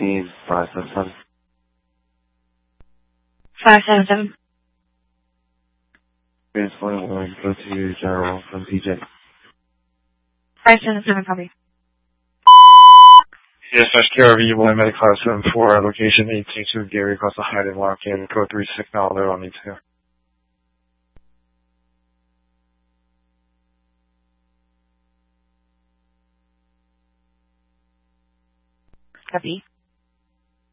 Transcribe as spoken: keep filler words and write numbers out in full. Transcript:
fifteen, five seven seven. five seven seven. Transport one, go to General from P J. five seven seven, copy. Yes, K R V, William Medic Class seven four, location eighteen two Gary, across the Hyde and Lockheed, code three six, now there on me too. Copy.